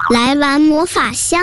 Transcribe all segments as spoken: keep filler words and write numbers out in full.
来玩魔法箱。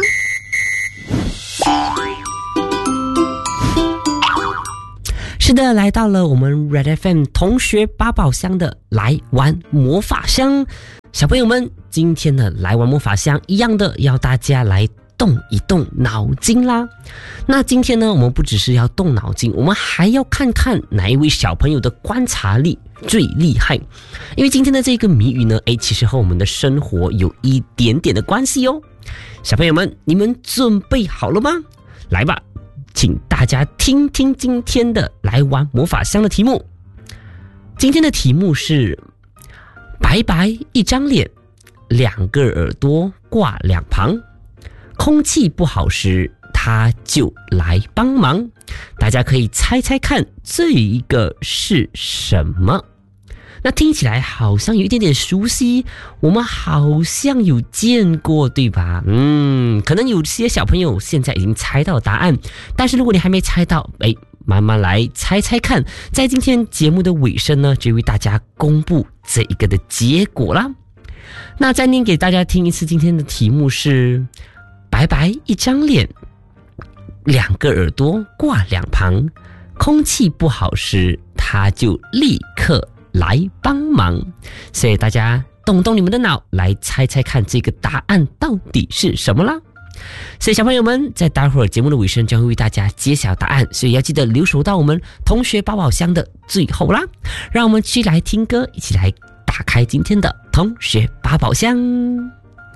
是的，来到了我们 Red F M 同学八宝箱的来玩魔法箱。小朋友们，今天的来玩魔法箱一样的要大家来动一动脑筋啦。那今天呢，我们不只是要动脑筋，我们还要看看哪一位小朋友的观察力最厉害。因为今天的这个谜语呢，诶，其实和我们的生活有一点点的关系哦。小朋友们，你们准备好了吗？来吧，请大家听听今天的来玩魔法箱的题目。今天的题目是白白一张脸，两个耳朵挂两旁，空气不好时他就来帮忙。大家可以猜猜看这一个是什么？那听起来好像有一点点熟悉，我们好像有见过，对吧？嗯，可能有些小朋友现在已经猜到答案，但是如果你还没猜到，哎，慢慢来猜猜看，在今天节目的尾声呢，就为大家公布这一个的结果啦。那再念给大家听一次，今天的题目是白白一张脸，两个耳朵挂两旁，空气不好时他就立刻来帮忙。所以大家动动你们的脑，来猜猜看这个答案到底是什么啦。所以小朋友们，在待会儿节目的尾声将会为大家揭晓答案，所以要记得留守到我们同学八宝箱的最后啦。让我们一起来听歌，一起来打开今天的同学八宝箱。